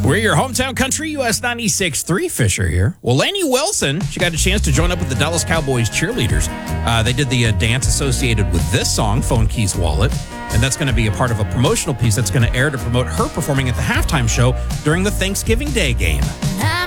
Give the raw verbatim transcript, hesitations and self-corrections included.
We're your hometown country, U S ninety-six point three. Fisher here. Well, Lainey Wilson, she got a chance to join up with the Dallas Cowboys cheerleaders. Uh, they did the uh, dance associated with this song, Phone Keys Wallet, and that's going to be a part of a promotional piece that's going to air to promote her performing at the halftime show during the Thanksgiving Day game.